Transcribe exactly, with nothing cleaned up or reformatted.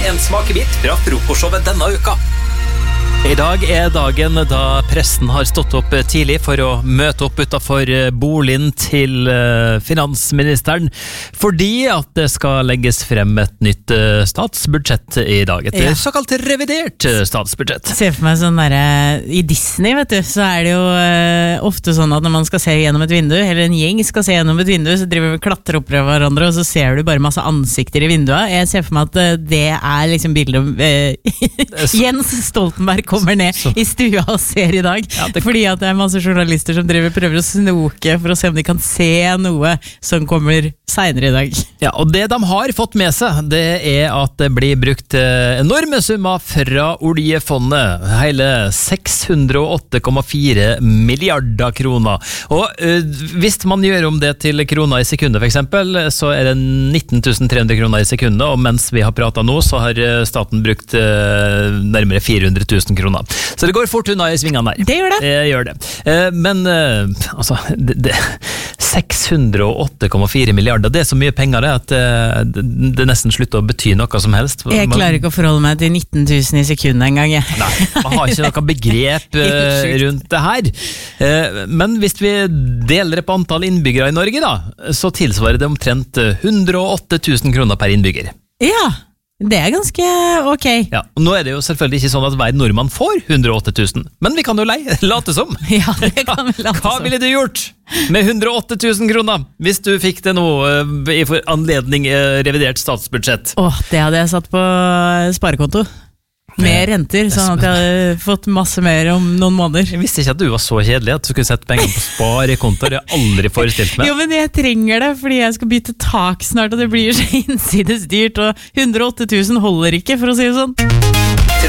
en smakebit fra frokostshowet denne uka. I dag er dagen da pressen har stått opp tidlig for å møte opp utenfor boligen til finansministeren, fordi at det skal legges frem et nytt statsbudsjett i dag. Et ja. såkalt revidert statsbudsjett. Se for meg sånn der, i Disney, vet du, så er det jo uh, ofte sånn at når man skal se gjennom et vindu, eller en gjeng skal se gjennom et vindu, så driver vi og klatrer opp hverandre, og så ser du bare masse ansikter i vinduet. Jeg ser for meg at uh, det er liksom bildet uh, Jens Stoltenberg kommer ned så. I stua og ser i dag, ja, det... fordi at det er masse journalister som driver prøver å snoke for å se om de kan se noe som kommer senere i dag. Ja, og det de har fått med seg, det er at det blir brukt enorme summer fra oljefondet, hele seks hundre og åtte komma fire milliarder kroner. Og øh, hvis man gjør om det til kroner i sekundet for eksempel, så er det nitten tusen tre hundre kroner i sekundet, og mens vi har pratet nå, så har staten brukt øh, nærmere fire hundre tusen kroner. Så det går fort unna i svingene der. Det gjør det. Det gjør det. Men altså, det, det, seks hundre og åtte komma fire milliarder, det er så mye penger det, at det, det nesten slutter å bety noe som helst. Jeg klarer ikke å forholde meg til nitten tusen i sekundet en gang. Jeg. Nei, man har ikke noe begrep rundt det her. Men hvis vi deler det på antall innbyggere i Norge da, så tilsvarer det omtrent hundre og åtte tusen kroner per innbygger. Ja, det er ganske ok. Ja, og nå er det jo selvfølgelig ikke sånn at hver nordmann får hundre og åtte tusen, men vi kan jo lei, late som. Ja, det kan vi late som. Hva ville du gjort med hundre og åtte tusen kroner hvis du fikk det nå i anledning revidert statsbudsjett? Åh, det hadde jeg satt på sparekonto. Med renter, sånn at jeg hadde fått masse mer om noen måneder. Jeg visste ikke at du var så kjedelig at du skulle sette penger på sparekonto. Det har jeg aldri forestilt meg. Jo, men jeg trenger det, fordi jeg skal bytte tak snart, og det blir så innsidesdyrt, og hundre og åtte tusen holder ikke, for å si det sånn.